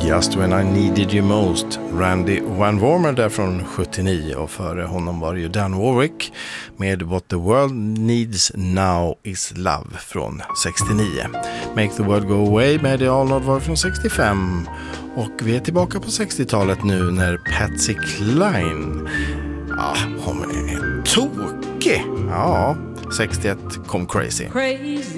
Just When I Needed You Most, Randy Van Warmer där från 79, och före honom var det ju Dan Warwick med What the World Needs Now Is Love från 69. Make the World Go Away med The All Not var från 65, och vi är tillbaka på 60-talet nu när Patsy Cline, hon är tokig. 61 kom Crazy.